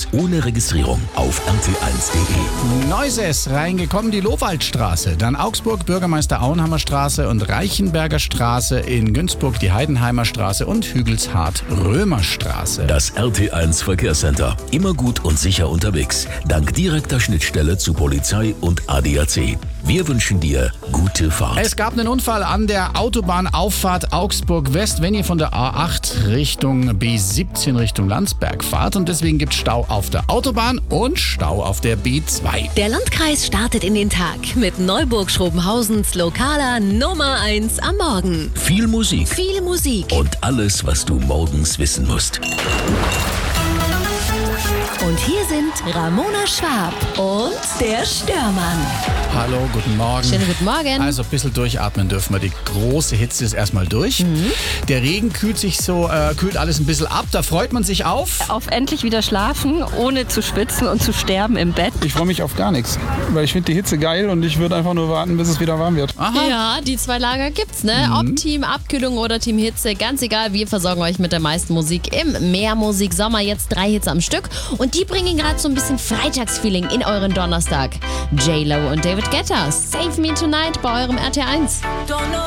Jetzt ohne Registrierung auf rt1.de. Neuses reingekommen, die Lowaldstraße, dann Augsburg, Bürgermeister Auenhammer Straße und Reichenberger Straße, in Günzburg die Heidenheimer Straße und Hügelshardt Römerstraße. Das RT1 Verkehrscenter. Immer gut und sicher unterwegs. Dank direkter Schnittstelle zu Polizei und ADAC. Wir wünschen dir gute Fahrt. Es gab einen Unfall an der Autobahnauffahrt Augsburg West, wenn ihr von der A8 Richtung B17 Richtung Landsberg fahrt. Und deswegen gibt es Stau auf der Autobahn und Stau auf der B2. Der Landkreis startet in den Tag mit Neuburg-Schrobenhausens lokaler Nummer 1 am Morgen. Viel Musik Viel Musik. und alles, was du morgens wissen musst. Und hier sind Ramona Schwab und der Störmann. Hallo, guten Morgen. Schönen guten Morgen. Also ein bisschen durchatmen dürfen wir. Die große Hitze ist erstmal durch. Der Regen kühlt alles ein bisschen ab. Da freut man sich auf. Auf endlich wieder schlafen, ohne zu schwitzen und zu sterben im Bett. Ich freue mich auf gar nichts, weil ich finde die Hitze geil und ich würde einfach nur warten, bis es wieder warm wird. Aha. Ja, die zwei Lager gibt's, ne? Ob Team Abkühlung oder Team Hitze, ganz egal. Wir versorgen euch mit der meisten Musik im Mehrmusik Sommer. Jetzt 3 Hits am Stück. Und die bringen gerade so ein bisschen Freitagsfeeling in euren Donnerstag. J-Lo und David Guetta, Save Me Tonight bei eurem RT1.